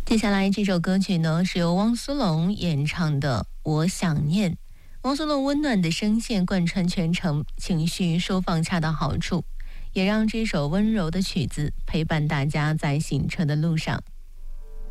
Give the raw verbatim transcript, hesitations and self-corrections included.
接下来这首歌曲呢，是由汪苏泷演唱的《我想念》。汪苏泷温暖的声线贯穿全程，情绪收放恰到好处，也让这首温柔的曲子陪伴大家在行车的路上。